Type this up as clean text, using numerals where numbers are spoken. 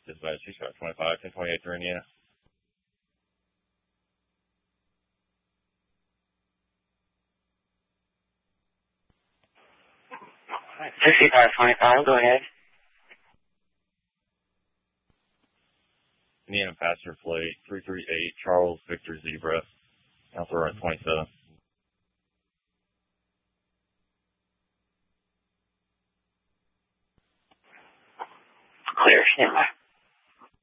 Dispatch 25, 1028 through Indiana. 6525, go ahead. Indiana passenger flight 338, Charles Victor Zebra, Council Run 27. Clear, stand by.